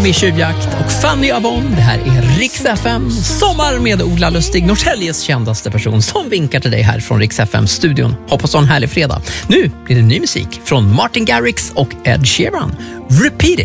Tommy Tjuvjakt och Fanny Avon. Det här är Rix FM Sommar med Ola Lustig, Norrtäljes kändaste person, som vinkar till dig här från Rix FM-studion. Hoppas ha en härlig fredag. Nu blir det ny musik från Martin Garrix och Ed Sheeran. Repeat it!